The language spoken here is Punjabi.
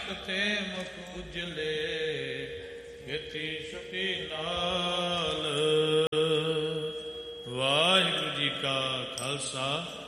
ਤੇ ਮੁਖ ਉਜਲੇ, ਗਤੀ ਛੁਟੀ ਨਾਲ। ਵਾਹਿਗੁਰੂ ਜੀ ਕਾ ਖਾਲਸਾ,